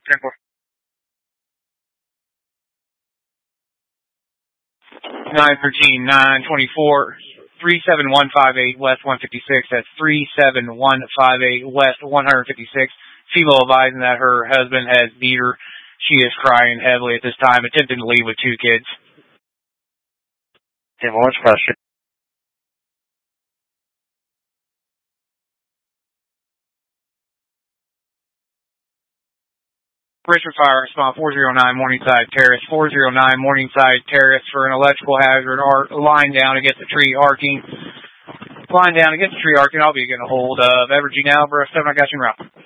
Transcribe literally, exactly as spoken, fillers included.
ten four. nine thirteen, nine twenty-four, three seven one five eight West one fifty-six. That's three seven one five eight West one fifty-six. Female advising that her husband has beat her. She is crying heavily at this time, attempting to leave with two kids. ten one, what's your question? Richard Fire, response four oh nine Morningside Terrace, four oh nine Morningside Terrace for an electrical hazard, arc, line down against the tree arcing. Line down against the tree arcing, I'll be getting a hold of Evergy now, Breath seven, I got you in route.